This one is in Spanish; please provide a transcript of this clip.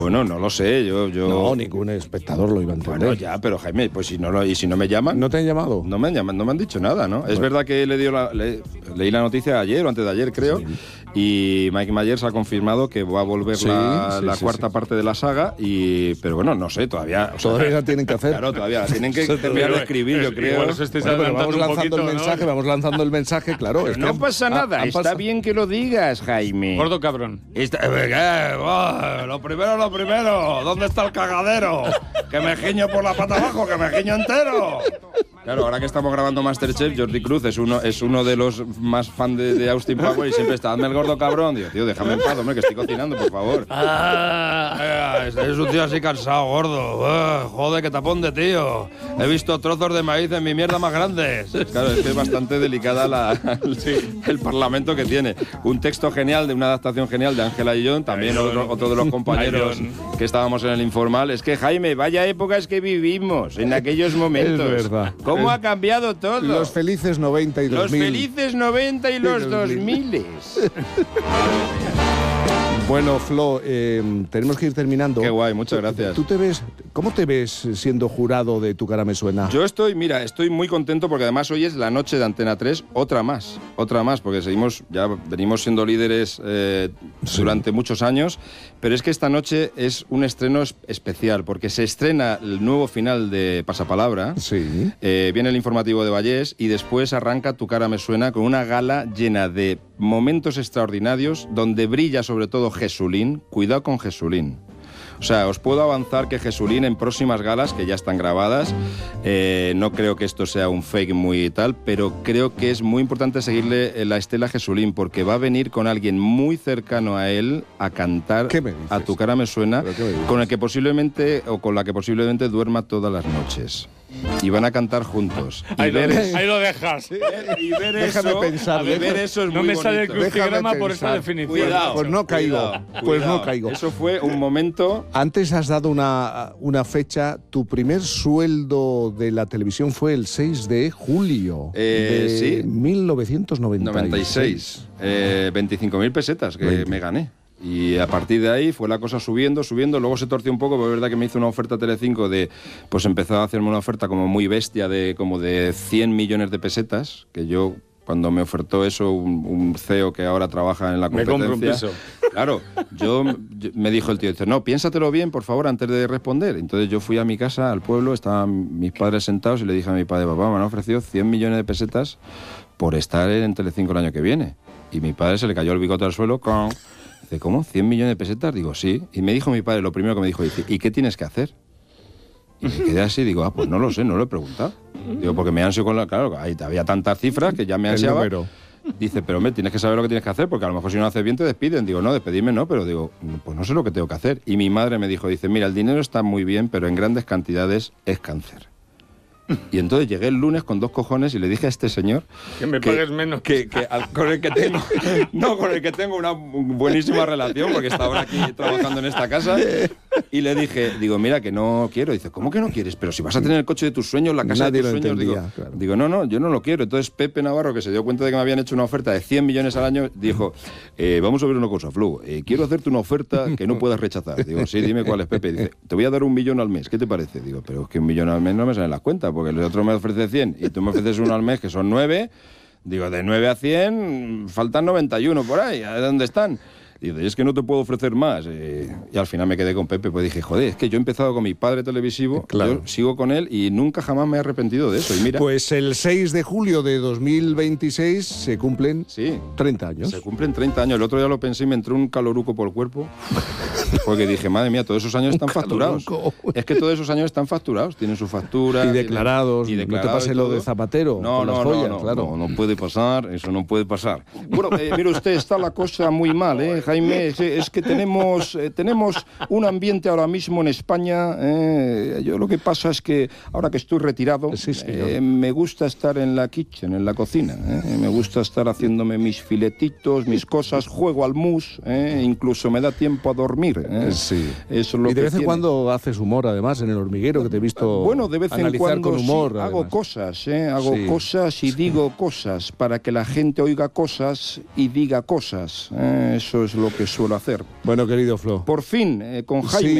Bueno, no lo sé, yo... No, ningún espectador lo iba a entender. Bueno, ya, pero Jaime, pues si no me llaman... ¿No te han llamado? No me han llamado, no me han dicho nada, ¿no? Bueno. Es verdad que leí la noticia ayer o antes de ayer, creo, Sí. y Mike Myers ha confirmado que va a volver la cuarta parte de la saga, pero bueno, no sé, todavía... Todavía la tienen que hacer. Claro, todavía la tienen que terminar de escribir, yo creo. Igual os estáis Bueno, pero adelantando vamos un lanzando poquito, el mensaje, ¿no? vamos lanzando el mensaje, claro. Pero es no que pasa nada, está pasado. bien que lo digas, Jaime. Gordo cabrón. Lo primero, ¿dónde está el cagadero? Que me giño por la pata abajo, que me giño entero. Claro, ahora que estamos grabando Masterchef, Jordi Cruz es uno de los más fan de Austin Power y siempre está, hazme el gordo cabrón. Digo, tío, déjame en paz, hombre, que estoy cocinando, por favor. Es un tío así cansado, gordo. Joder, qué tapón de tío. He visto trozos de maíz en mi mierda más grandes. Claro, es que es bastante delicada el parlamento que tiene. Un texto genial, de una adaptación genial de Ángela Ayllón, también otro de los compañeros que estábamos en el informal. Es que, Jaime, vaya épocas que vivimos en aquellos momentos. Es verdad. ¿Cómo ha cambiado todo? Los felices 90 y 2000. Los felices 90 y los 2000. Bueno, Flo, tenemos que ir terminando. Qué guay, muchas gracias. ¿Cómo te ves siendo jurado de Tu cara me suena? Yo estoy muy contento porque además hoy es la noche de Antena 3, otra más, porque venimos siendo líderes durante muchos años, pero es que esta noche es un estreno especial porque se estrena el nuevo final de Pasapalabra, Sí. Viene el informativo de Vallés y después arranca Tu cara me suena con una gala llena de momentos extraordinarios donde brilla sobre todo Jesulín. Cuidado con Jesulín. O sea, os puedo avanzar que Jesulín en próximas galas, que ya están grabadas, no creo que esto sea un fake muy tal, pero creo que es muy importante seguirle la estela a Jesulín, porque va a venir con alguien muy cercano a él a cantar A Tu cara me suena, con la que posiblemente duerma todas las noches. Y van a cantar juntos. Ahí lo dejas. Y ver Déjame pensar. ver eso es muy No me sale el bonito. crucigrama por esta definición. Cuidado. Pues no caigo. Pues no caigo. Eso fue un momento... Antes has dado una fecha. Tu primer sueldo de la televisión fue el 6 de julio de sí. 1996. 25.000 pesetas que me gané. Y a partir de ahí fue la cosa subiendo, luego se torció un poco, pero es verdad que me hizo una oferta Telecinco pues empezó a hacerme una oferta como muy bestia como de 100 millones de pesetas, que yo, cuando me ofertó eso, un CEO que ahora trabaja en la competencia... Me compro un piso. Claro, me dijo el tío, dice, no, piénsatelo bien, por favor, antes de responder. Entonces yo fui a mi casa, al pueblo, estaban mis padres sentados y le dije a mi padre, papá, me han ofrecido 100 millones de pesetas por estar en Telecinco el año que viene. Y mi padre se le cayó el bigote al suelo, Dice, ¿cómo? ¿100 millones de pesetas? Digo, sí. Y me dijo mi padre, lo primero que me dijo, dice, ¿y qué tienes que hacer? Y me quedé así, digo, pues no lo sé, no lo he preguntado. Digo, porque me ansio claro, ahí había tantas cifras que ya me ansiaba. Dice, pero hombre, tienes que saber lo que tienes que hacer, porque a lo mejor si no lo haces bien te despiden. Digo, no, despedirme no, pero digo, pues no sé lo que tengo que hacer. Y mi madre me dijo, dice, mira, el dinero está muy bien, pero en grandes cantidades es cáncer. Y entonces llegué el lunes con 2 cojones y le dije a este señor que me pagues menos. Con el que tengo una buenísima relación, porque está ahora aquí trabajando en esta casa, y le dije, digo, mira, que no quiero. Dice, ¿cómo que no quieres? Pero si vas a tener el coche de tus sueños, la casa de tus sueños. Digo, no, yo no lo quiero. Entonces Pepe Navarro, que se dio cuenta de que me habían hecho una oferta de 100 millones al año, dijo, vamos a ver una cosa, Flo, quiero hacerte una oferta que no puedas rechazar. Digo, sí, dime cuál es, Pepe. Dice, te voy a dar 1 millón al mes, ¿qué te parece? Digo, pero es que 1 millón al mes no me salen las cuentas, porque el otro me ofrece 100 y tú me ofreces 1 al mes, que son 9. Digo, de 9 a 100 faltan 91 por ahí. ¿A dónde están? Digo, es que no te puedo ofrecer más. Y al final me quedé con Pepe, pues dije, joder, es que yo he empezado con mi padre televisivo, yo sigo con él y nunca jamás me he arrepentido de eso. Y mira, pues el 6 de julio de 2026 se cumplen 30 años. Se cumplen 30 años. El otro día lo pensé y me entró un caloruco por el cuerpo. Porque dije, madre mía, todos esos años están facturados. Es que todos esos años están facturados, tienen su factura. Y declarados. No te pase lo de Zapatero. No puede pasar, eso no puede pasar. Bueno, mire usted, está la cosa muy mal, Jaime. Es que tenemos un ambiente ahora mismo en España. Yo lo que pasa es que ahora que estoy retirado, me gusta estar en la kitchen, en la cocina. Me gusta estar haciéndome mis filetitos, mis cosas, juego al mus, incluso me da tiempo a dormir. Sí. Eso es lo y de que vez en cuando haces humor, además, en El Hormiguero, que te he visto de vez en cuando con humor. Sí, hago cosas y digo cosas para que la gente oiga cosas y diga cosas. Eso es lo que suelo hacer. Bueno, querido Flo. Por fin, con Jaime. Sí.